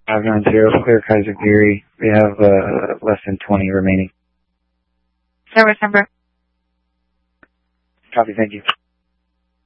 590, clear Kaiser Geary. We have less than 20 remaining. Service number. Copy, thank you.